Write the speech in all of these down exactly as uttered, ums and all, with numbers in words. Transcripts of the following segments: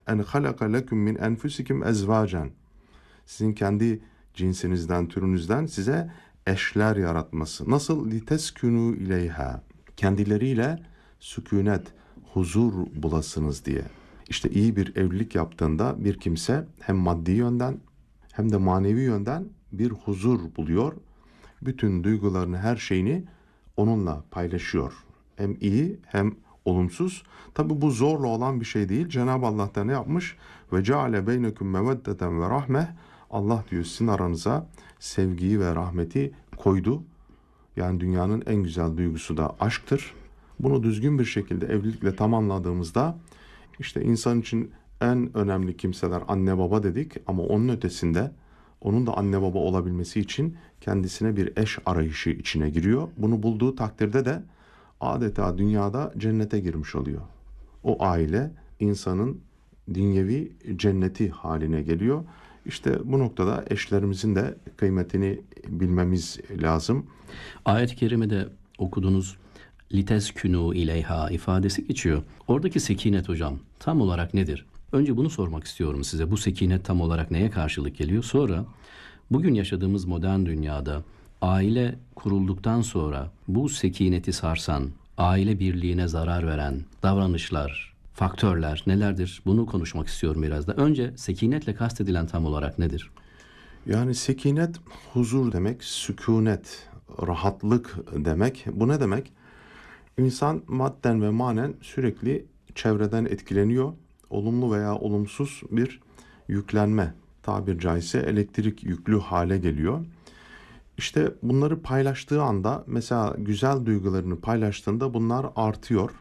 En halaka lekum min enfusikum ezvacan. Sizin kendi cinsinizden, türünüzden size eşler yaratması. Nasıl? Liteskunu ileyha. Kendileriyle sükunet, huzur bulasınız diye. İşte iyi bir evlilik yaptığında bir kimse hem maddi yönden hem de manevi yönden bir huzur buluyor. Bütün duygularını, her şeyini onunla paylaşıyor. Hem iyi hem olumsuz. Tabi bu zorla olan bir şey değil. Cenab-ı Allah da ne yapmış? Ve ceale beynekum meveddeten ve rahmeh. Allah diyor sizin aranıza sevgiyi ve rahmeti koydu. Yani dünyanın en güzel duygusu da aşktır. Bunu düzgün bir şekilde evlilikle tamamladığımızda işte insan için en önemli kimseler anne baba dedik ama onun ötesinde onun da anne baba olabilmesi için kendisine bir eş arayışı içine giriyor. Bunu bulduğu takdirde de adeta dünyada cennete girmiş oluyor. O aile insanın dünyevi cenneti haline geliyor. İşte bu noktada eşlerimizin de kıymetini bilmemiz lazım. Ayet-i kerimede okuduğunuz liteskünû ileyha ifadesi geçiyor. Oradaki sekinet hocam tam olarak nedir? Önce bunu sormak istiyorum size. Bu sekinet tam olarak neye karşılık geliyor? Sonra bugün yaşadığımız modern dünyada aile kurulduktan sonra bu sekineti sarsan, aile birliğine zarar veren davranışlar, faktörler nelerdir? Bunu konuşmak istiyorum biraz da. Önce sekinetle kastedilen tam olarak nedir? Yani sekinet huzur demek, sükunet, rahatlık demek. Bu ne demek? İnsan madden ve manen sürekli çevreden etkileniyor. Olumlu veya olumsuz bir yüklenme, tabir caizse elektrik yüklü hale geliyor. İşte bunları paylaştığı anda, mesela güzel duygularını paylaştığında bunlar artıyor.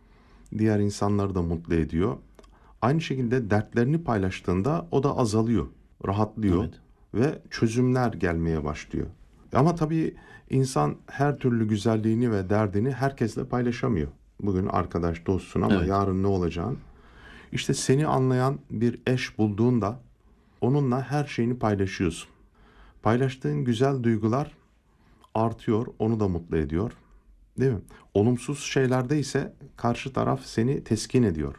Diğer insanları da mutlu ediyor. Aynı şekilde dertlerini paylaştığında o da azalıyor, rahatlıyor. Evet. Ve çözümler gelmeye başlıyor. Ama tabii insan her türlü güzelliğini ve derdini herkesle paylaşamıyor. Bugün arkadaş, dostsun ama Evet. yarın ne olacağın. İşte seni anlayan bir eş bulduğunda onunla her şeyini paylaşıyorsun. Paylaştığın güzel duygular artıyor, onu da mutlu ediyor. Değil mi? Olumsuz şeylerde ise karşı taraf seni teskin ediyor.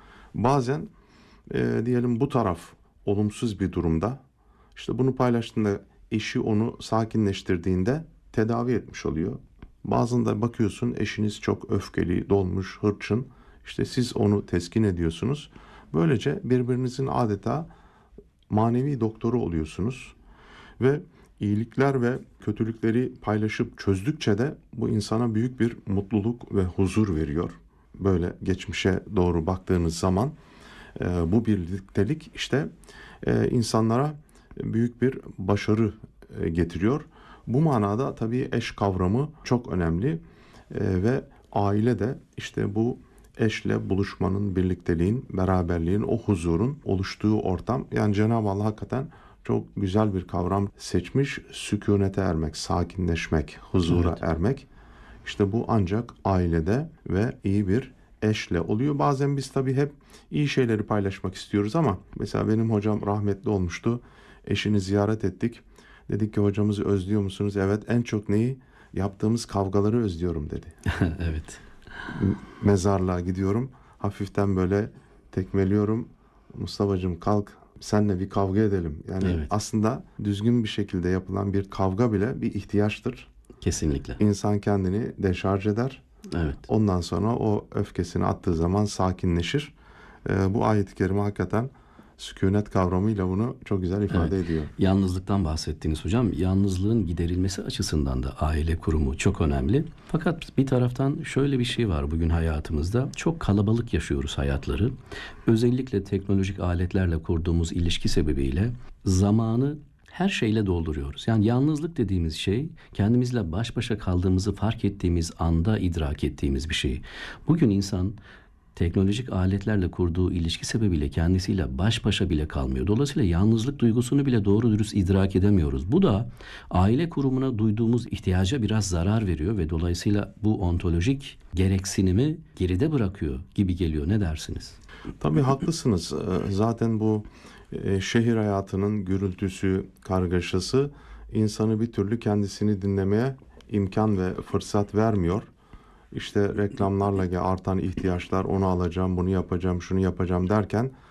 Bazen e, diyelim bu taraf olumsuz bir durumda. İşte bunu paylaştığında eşi onu sakinleştirdiğinde tedavi etmiş oluyor. Bazında bakıyorsun eşiniz çok öfkeli, dolmuş, hırçın. İşte siz onu teskin ediyorsunuz. Böylece birbirinizin adeta manevi doktoru oluyorsunuz. Ve iyilikler ve kötülükleri paylaşıp çözdükçe de bu insana büyük bir mutluluk ve huzur veriyor. Böyle geçmişe doğru baktığınız zaman e, bu birliktelik işte e, insanlara büyük bir başarı e, getiriyor. Bu manada tabii eş kavramı çok önemli e, ve aile de işte bu eşle buluşmanın, birlikteliğin, beraberliğin, o huzurun oluştuğu ortam. Yani Cenab-ı Allah hakikaten çok güzel bir kavram seçmiş. Sükunete ermek, sakinleşmek, huzura Evet. ermek. İşte bu ancak ailede ve iyi bir eşle oluyor. Bazen biz tabii hep iyi şeyleri paylaşmak istiyoruz ama mesela benim hocam rahmetli olmuştu. Eşini ziyaret ettik. Dedik ki hocamızı özlüyor musunuz? Evet, en çok neyi? Yaptığımız kavgaları özlüyorum dedi. Evet. Mezarlığa gidiyorum. Hafiften böyle tekmeliyorum. Mustafa'cığım kalk, senle bir kavga edelim. Yani Evet. aslında düzgün bir şekilde yapılan bir kavga bile bir ihtiyaçtır. Kesinlikle. İnsan kendini deşarj eder. Evet. Ondan sonra o öfkesini attığı zaman sakinleşir. Ee, bu ayet-i kerime hakikaten sükunet kavramıyla bunu çok güzel ifade Evet. ediyor. Yalnızlıktan bahsettiniz hocam. Yalnızlığın giderilmesi açısından da aile kurumu çok önemli. Fakat bir taraftan şöyle bir şey var bugün hayatımızda. Çok kalabalık yaşıyoruz hayatları. Özellikle teknolojik aletlerle kurduğumuz ilişki sebebiyle zamanı her şeyle dolduruyoruz. Yani yalnızlık dediğimiz şey kendimizle baş başa kaldığımızı fark ettiğimiz anda idrak ettiğimiz bir şey. Bugün insan teknolojik aletlerle kurduğu ilişki sebebiyle kendisiyle baş başa bile kalmıyor. Dolayısıyla yalnızlık duygusunu bile doğru dürüst idrak edemiyoruz. Bu da aile kurumuna duyduğumuz ihtiyaca biraz zarar veriyor ve dolayısıyla bu ontolojik gereksinimi geride bırakıyor gibi geliyor. Ne dersiniz? Tabii haklısınız. Ee, Zaten bu e, şehir hayatının gürültüsü, kargaşası insanı bir türlü kendisini dinlemeye imkan ve fırsat vermiyor. İşte reklamlarla artan ihtiyaçlar, onu alacağım, bunu yapacağım, şunu yapacağım derken